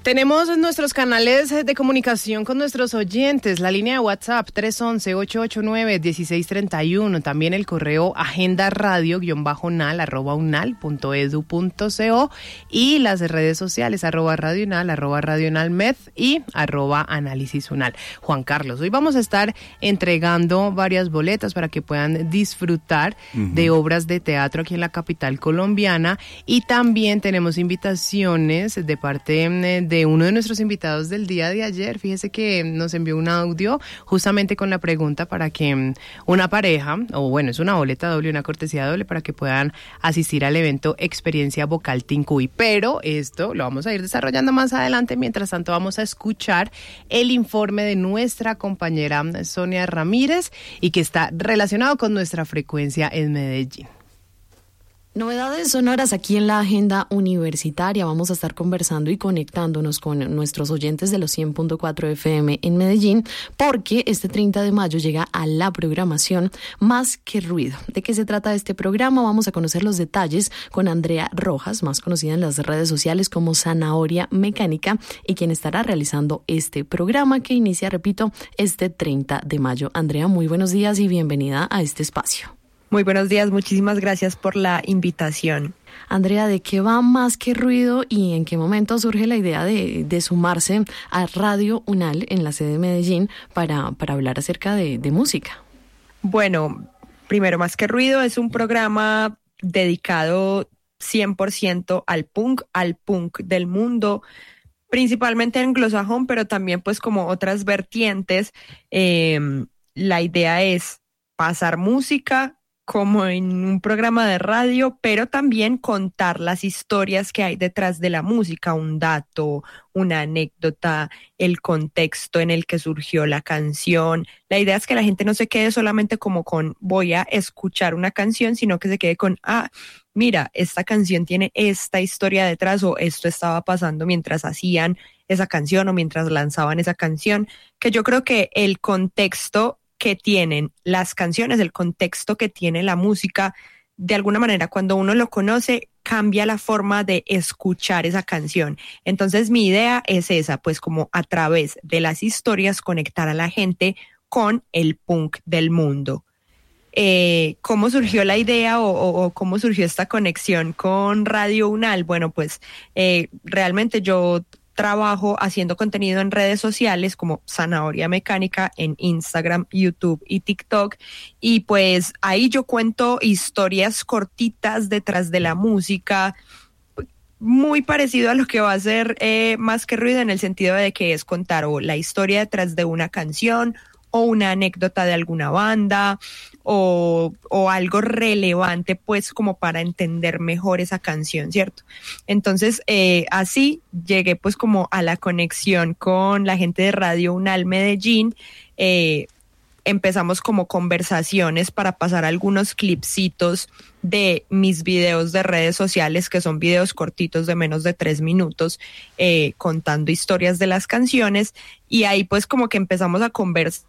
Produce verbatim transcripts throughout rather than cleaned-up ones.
Tenemos nuestros canales de comunicación con nuestros oyentes, la línea de WhatsApp tres once, ocho ocho nueve, dieciséis treinta y uno, también el correo agendaradio-unal arroba unal punto edu punto co y las redes sociales arroba radiounal, arroba radiounalmed y arroba análisis unal. Juan Carlos, hoy vamos a estar entregando varias boletas para que puedan disfrutar uh-huh. de obras de teatro aquí en la capital colombiana, y también tenemos invitaciones de parte de de uno de nuestros invitados del día de ayer. Fíjese que nos envió un audio justamente con la pregunta para que una pareja, o bueno, es una boleta doble, una cortesía doble para que puedan asistir al evento Experiencia Vocal Tincuy. Pero esto lo vamos a ir desarrollando más adelante. Mientras tanto, vamos a escuchar el informe de nuestra compañera Sonia Ramírez y que está relacionado con nuestra frecuencia en Medellín. Novedades sonoras aquí en la agenda universitaria. Vamos a estar conversando y conectándonos con nuestros oyentes de los cien punto cuatro F M en Medellín, porque este treinta de mayo llega a la programación Más que Ruido. ¿De qué se trata este programa? Vamos a conocer los detalles con Andrea Rojas, más conocida en las redes sociales como Zanahoria Mecánica, y quien estará realizando este programa que inicia, repito, este treinta de mayo. Andrea, muy buenos días y bienvenida a este espacio. Muy buenos días, muchísimas gracias por la invitación. Andrea, ¿de qué va Más que Ruido y en qué momento surge la idea de, de sumarse a Radio Unal en la sede de Medellín para, para hablar acerca de, de música? Bueno, primero, Más que Ruido es un programa dedicado cien por ciento al punk, al punk del mundo, principalmente anglosajón, pero también pues como otras vertientes. Eh, la idea es pasar música como en un programa de radio, pero también contar las historias que hay detrás de la música, un dato, una anécdota, el contexto en el que surgió la canción. La idea es que la gente no se quede solamente como con voy a escuchar una canción, sino que se quede con, ah, mira, esta canción tiene esta historia detrás, o esto estaba pasando mientras hacían esa canción o mientras lanzaban esa canción, que yo creo que el contexto que tienen las canciones, el contexto que tiene la música, de alguna manera cuando uno lo conoce, cambia la forma de escuchar esa canción. Entonces mi idea es esa, pues como a través de las historias conectar a la gente con el punk del mundo. Eh, ¿Cómo surgió la idea o, o, o cómo surgió esta conexión con Radio Unal? Bueno, pues eh, realmente yo trabajo haciendo contenido en redes sociales como Zanahoria Mecánica en Instagram, YouTube y TikTok, y pues ahí yo cuento historias cortitas detrás de la música, muy parecido a lo que va a ser eh, Más que Ruido, en el sentido de que es contar o la historia detrás de una canción o una anécdota de alguna banda o, o algo relevante pues como para entender mejor esa canción, ¿cierto? Entonces eh, así llegué pues como a la conexión con la gente de Radio Unal Medellín. eh, Empezamos como conversaciones para pasar algunos clipsitos de mis videos de redes sociales, que son videos cortitos de menos de tres minutos, eh, contando historias de las canciones, y ahí pues como que empezamos a conversar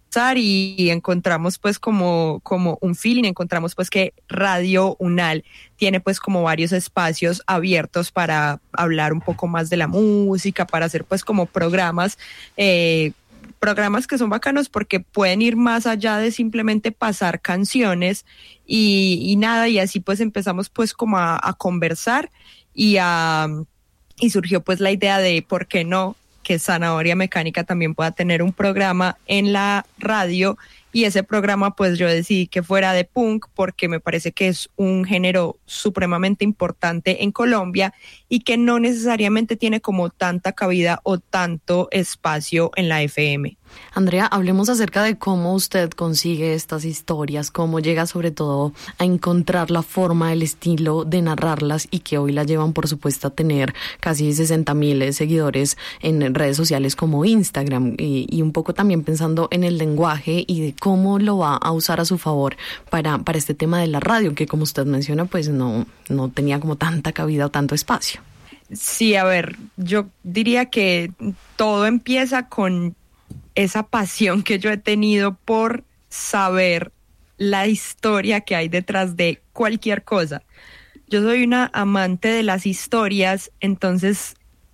y, y encontramos pues como, como un feeling, encontramos pues que Radio Unal tiene pues como varios espacios abiertos para hablar un poco más de la música, para hacer pues como programas, eh, programas que son bacanos porque pueden ir más allá de simplemente pasar canciones y, y nada, y así pues empezamos pues como a, a conversar y a y surgió pues la idea de por qué no que Zanahoria Mecánica también pueda tener un programa en la radio, y ese programa pues yo decidí que fuera de punk porque me parece que es un género supremamente importante en Colombia y que no necesariamente tiene como tanta cabida o tanto espacio en la F M. Andrea, hablemos acerca de cómo usted consigue estas historias, cómo llega sobre todo a encontrar la forma, el estilo de narrarlas, y que hoy la llevan por supuesto a tener casi sesenta mil seguidores en redes sociales como Instagram, y, y un poco también pensando en el lenguaje y de cómo lo va a usar a su favor para, para este tema de la radio, que como usted menciona pues no, no tenía como tanta cabida o tanto espacio. Sí, a ver, yo diría que todo empieza con esa pasión que yo he tenido por saber la historia que hay detrás de cualquier cosa. Yo soy una amante de las historias, entonces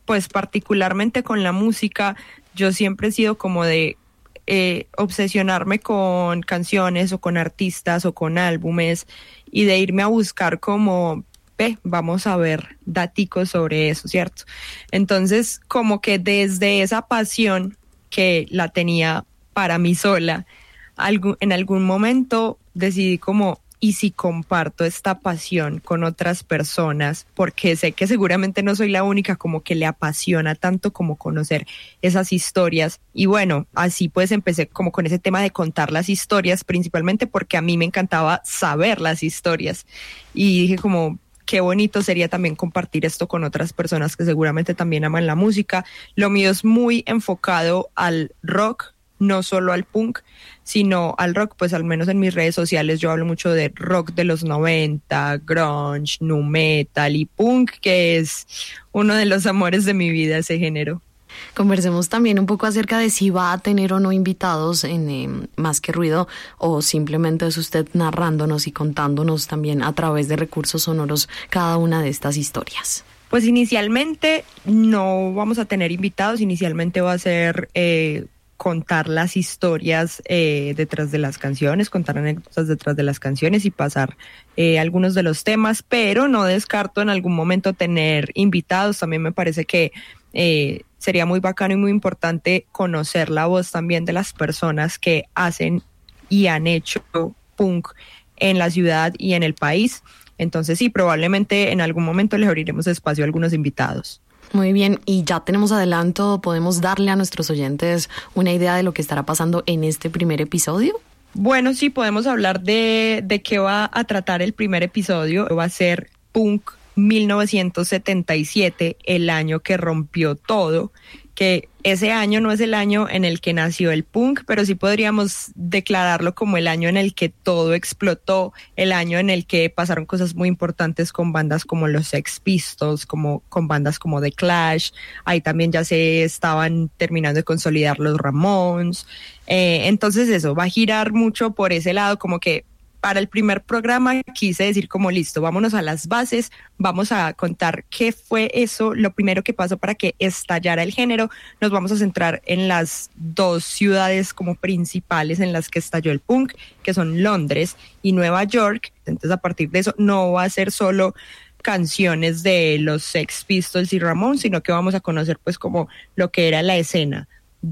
pues particularmente con la música, yo siempre he sido como de eh, obsesionarme con canciones o con artistas o con álbumes y de irme a buscar como, ve, vamos a ver daticos sobre eso, ¿cierto? Entonces, como que desde esa pasión que la tenía para mí sola, algún, en algún momento decidí como, ¿y si comparto esta pasión con otras personas? Porque sé que seguramente no soy la única como que le apasiona tanto como conocer esas historias. Y bueno, así pues empecé como con ese tema de contar las historias, principalmente porque a mí me encantaba saber las historias. Y dije como, qué bonito sería también compartir esto con otras personas que seguramente también aman la música. Lo mío es muy enfocado al rock, no solo al punk, sino al rock, pues al menos en mis redes sociales yo hablo mucho de rock de los noventa, grunge, nu metal y punk, que es uno de los amores de mi vida, ese género. Conversemos también un poco acerca de si va a tener o no invitados en eh, Más que Ruido, o simplemente es usted narrándonos y contándonos también a través de recursos sonoros cada una de estas historias. Pues inicialmente no vamos a tener invitados, inicialmente va a ser eh, contar las historias eh, detrás de las canciones, contar anécdotas detrás de las canciones y pasar eh, algunos de los temas, pero no descarto en algún momento tener invitados. También me parece que eh, sería muy bacano y muy importante conocer la voz también de las personas que hacen y han hecho punk en la ciudad y en el país. Entonces sí, probablemente en algún momento les abriremos espacio a algunos invitados. Muy bien, y ya tenemos adelanto, ¿podemos darle a nuestros oyentes una idea de lo que estará pasando en este primer episodio? Bueno, sí, podemos hablar de, de qué va a tratar el primer episodio. Va a ser Punk mil novecientos setenta y siete, el año que rompió todo, que ese año no es el año en el que nació el punk, pero sí podríamos declararlo como el año en el que todo explotó, el año en el que pasaron cosas muy importantes con bandas como los Sex Pistols, como con bandas como The Clash. Ahí también ya se estaban terminando de consolidar los Ramones. Eh, entonces eso, va a girar mucho por ese lado, como que para el primer programa quise decir como listo, vámonos a las bases, vamos a contar qué fue eso, lo primero que pasó para que estallara el género. Nos vamos a centrar en las dos ciudades como principales en las que estalló el punk, que son Londres y Nueva York. Entonces a partir de eso no va a ser solo canciones de los Sex Pistols y Ramones, sino que vamos a conocer pues como lo que era la escena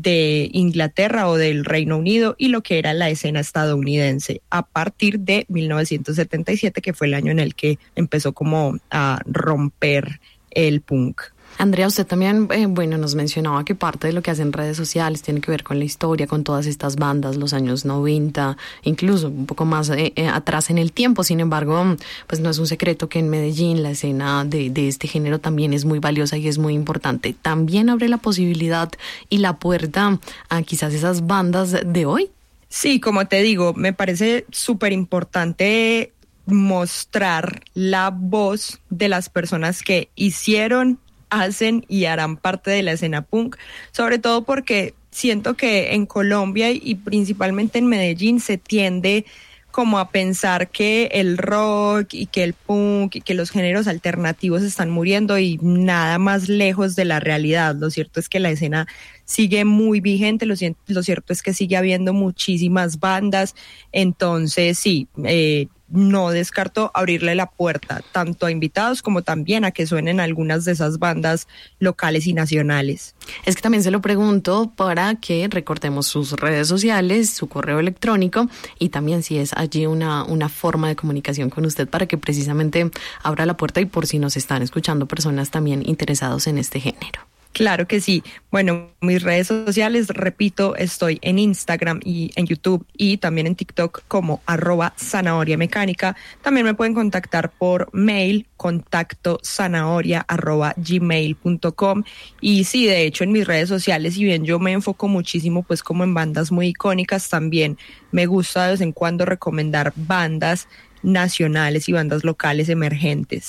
de Inglaterra o del Reino Unido y lo que era la escena estadounidense a partir de mil novecientos setenta y siete, que fue el año en el que empezó como a romper el punk. Andrea, usted también, eh, bueno, nos mencionaba que parte de lo que hace en redes sociales tiene que ver con la historia, con todas estas bandas, los años noventa, incluso un poco más eh, eh, atrás en el tiempo. Sin embargo, pues no es un secreto que en Medellín la escena de, de este género también es muy valiosa y es muy importante. ¿También abre la posibilidad y la puerta a quizás esas bandas de hoy? Sí, como te digo, me parece súper importante mostrar la voz de las personas que hicieron, hacen y harán parte de la escena punk, sobre todo porque siento que en Colombia y principalmente en Medellín se tiende como a pensar que el rock y que el punk y que los géneros alternativos están muriendo, y nada más lejos de la realidad. Lo cierto es que la escena sigue muy vigente, lo, lo cierto es que sigue habiendo muchísimas bandas, entonces sí, eh, no descarto abrirle la puerta tanto a invitados como también a que suenen algunas de esas bandas locales y nacionales. Es que también se lo pregunto para que recordemos sus redes sociales, su correo electrónico y también si es allí una, una forma de comunicación con usted para que precisamente abra la puerta y por si nos están escuchando personas también interesados en este género. Claro que sí. Bueno, mis redes sociales, repito, estoy en Instagram y en YouTube y también en TikTok como arroba zanahoria mecánica. También me pueden contactar por mail, contacto zanahoria arroba gmail punto com. Y sí, de hecho, en mis redes sociales, si bien yo me enfoco muchísimo pues como en bandas muy icónicas, también me gusta de vez en cuando recomendar bandas nacionales y bandas locales emergentes.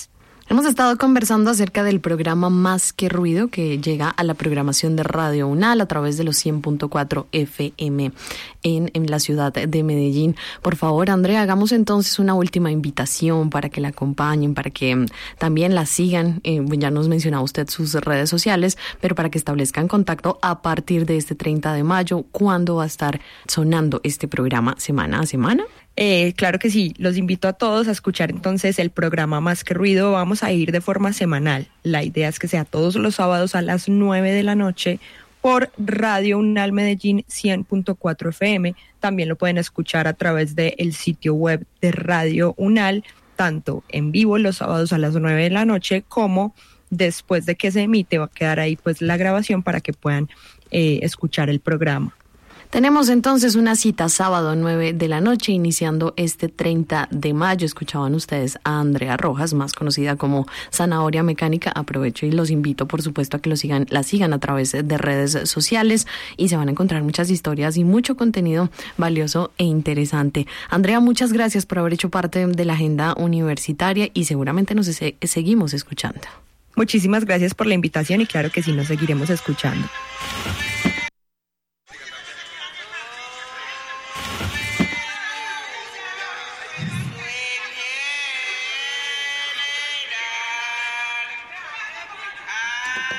Hemos estado conversando acerca del programa Más que Ruido, que llega a la programación de Radio UNAL a través de los cien punto cuatro F M en, en la ciudad de Medellín. Por favor, Andrea, hagamos entonces una última invitación para que la acompañen, para que um, también la sigan. Eh, ya nos mencionaba usted sus redes sociales, pero para que establezcan contacto a partir de este treinta de mayo, ¿cuándo va a estar sonando este programa semana a semana? Eh, claro que sí, los invito a todos a escuchar entonces el programa Más que Ruido. Vamos a ir de forma semanal. La idea es que sea todos los sábados a las nueve de la noche por Radio UNAL Medellín cien punto cuatro F M. También lo pueden escuchar a través del sitio web de Radio UNAL, tanto en vivo los sábados a las nueve de la noche como después de que se emite va a quedar ahí pues la grabación para que puedan eh, escuchar el programa. Tenemos entonces una cita sábado nueve de la noche, iniciando este treinta de mayo. Escuchaban ustedes a Andrea Rojas, más conocida como Zanahoria Mecánica. Aprovecho y los invito, por supuesto, a que lo sigan, la sigan a través de redes sociales y se van a encontrar muchas historias y mucho contenido valioso e interesante. Andrea, muchas gracias por haber hecho parte de la agenda universitaria y seguramente nos se- seguimos escuchando. Muchísimas gracias por la invitación y claro que sí, nos seguiremos escuchando.